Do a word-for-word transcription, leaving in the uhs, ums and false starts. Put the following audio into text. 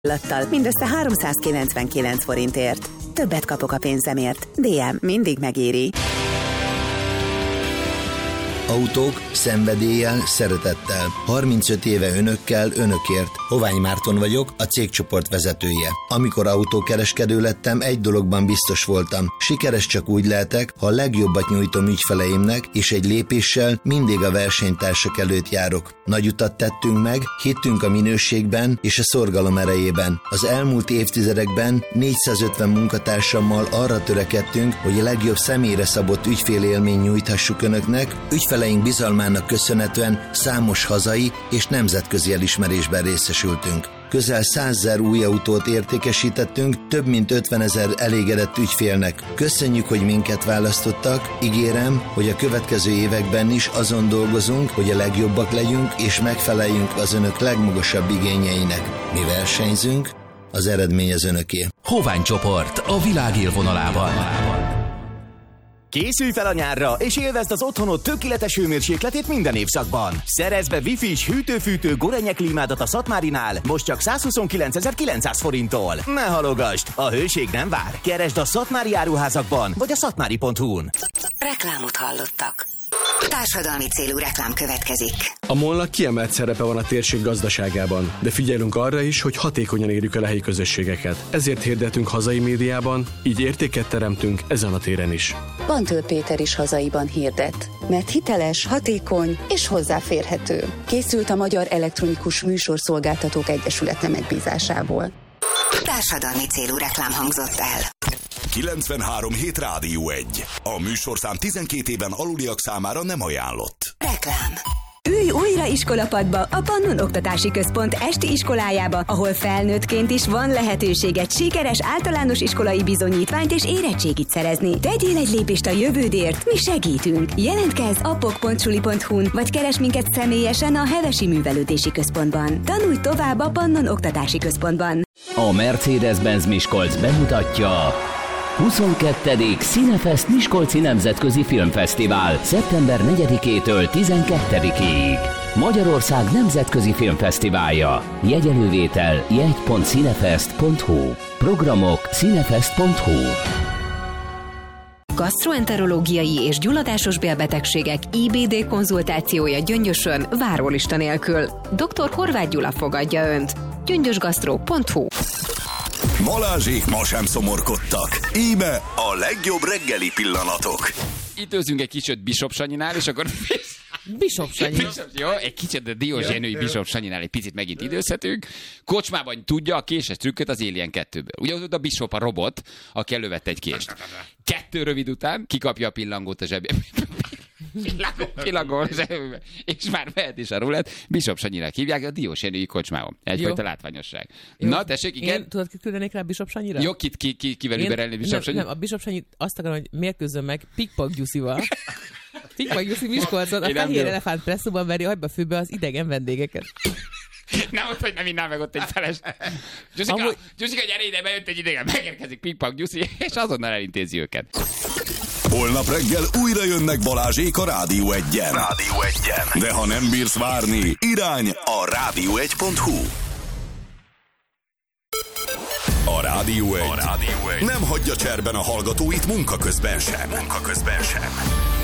Lattal mindössze háromszázkilencvenkilenc forintért. Többet kapok a pénzemért. dé em mindig megéri. Autók szenvedéllyel, szeretettel. harmincöt éve önökkel, önökért. Hovány Márton vagyok, a cégcsoport vezetője. Amikor autókereskedő lettem, egy dologban biztos voltam. Sikeres csak úgy lehetek, ha a legjobbat nyújtom ügyfeleimnek, és egy lépéssel mindig a versenytársak előtt járok. Nagy utat tettünk meg, hittünk a minőségben és a szorgalom erejében. Az elmúlt évtizedekben négyszázötven munkatársammal arra törekedtünk, hogy a legjobb személyre szabott ügyfélélményt nyújthassuk önöknek. Ügyfeleink bizalmának köszönhetően számos hazai és nemzetközi elismerésben részesültünk. Közel százezer új autót értékesítettünk, több mint ötvenezer elégedett ügyfélnek. Köszönjük, hogy minket választottak, ígérem, hogy a következő években is azon dolgozunk, hogy a legjobbak legyünk és megfeleljünk az önök legmagasabb igényeinek. Mi versenyzünk, az eredmény az önöké. Hovány csoport a világ élvonalában. Készülj fel a nyárra, és élvezd az otthonod tökéletes hőmérsékletét minden évszakban. Szerezd be Wi-Fi-s hűtő-fűtő Gorenje klímádat a Szatmárinál, most csak százhuszonkilencezer-kilencszáz forinttól. Ne halogasd, a hőség nem vár. Keresd a szatmári áruházakban, vagy a szatmári pont hu-n. Reklámot hallottak. Társadalmi célú reklám következik. A MOL-nak kiemelt szerepe van a térség gazdaságában, de figyelünk arra is, hogy hatékonyan érjük el a helyi közösségeket. Ezért hirdetünk hazai médiában, így értéket teremtünk ezen a téren is. Bantől Péter is hazaiban hirdet, mert hiteles, hatékony és hozzáférhető. Készült a Magyar Elektronikus Műsorszolgáltatók Egyesülete megbízásából. Társadalmi célú reklám hangzott el. kilencvenhárom hét Rádió egy. A műsorszám tizenkét éven aluliak számára nem ajánlott. Reklám. Ülj újra iskolapadba a Pannon Oktatási Központ esti iskolájába, ahol felnőttként is van lehetőséged sikeres általános iskolai bizonyítványt és érettségit szerezni. Tegyél egy lépést a jövődért, mi segítünk. Jelentkezz a pok pont suli pont hu-n, vagy keresd minket személyesen a Hevesi Művelődési Központban. Tanulj tovább a Pannon Oktatási Központban. A Mercedes-Benz Miskolc bemutatja huszonkettő. Cinefest Miskolci Nemzetközi Filmfesztivál szeptember negyedikétől tizenkettedikéig. Magyarország Nemzetközi Filmfesztiválja. Jegyelővétel jegy pont cinefest pont hu. Programok cinefest pont hu. Gasztroenterológiai és gyulladásos bélbetegségek I B D konzultációja Gyöngyösön várólista nélkül. doktor Horváth Gyula fogadja Önt. gyöngyösgasztró pont hu. Balázsék ma sem szomorkodtak. Íme a legjobb reggeli pillanatok. Időzünk egy kicsit Bishop Sanyinál, és akkor... Bishop Sanyi. Bishop, jó, egy kicsit a Diózsénői Bishop Sanyinál egy picit megint időzhetünk. Kocsmában tudja a késes trükköt az Alien kettőből. Ugye ott a Bishop a robot, aki elővette egy kést. Kettő rövid után kikapja a pillangót a zsebébe. Pillangó, és már mehet is a rulett. Bishop Sanyinak hívják, a Diózsénői kocsmában. Egyfajta látványosság. Jó. Na, tessék, igen. Én, tudod, kit küldenék rá Bishop Sanyira? Jó, kit, ki, ki, kivel überelni Bishop Sanyi? Nem, a Bishop Sanyi azt akarom, hogy mérkőzzön meg Pikpak Gyuszival. Pikpak Gyuszi Miskolcon, a fehér elefánt presszóban veri agyba főbe az idegen vendégeket. Nem ott, hogy nem innál meg ott egy feles. Gyuszika, Amúgy... Gyuszika, gyere ide, bejött egy idegen, megérkezik Pikpak Gyuszi, és azonnal elintézi őket. Holnap reggel újra jönnek Balázsék a Rádió egyen. Rádió egyen. De ha nem bírsz várni, irány a rádió egy pont hu. A Rádió egy. A Rádió egy nem hagyja cserben a hallgatóit munka közben sem. Munka közben sem.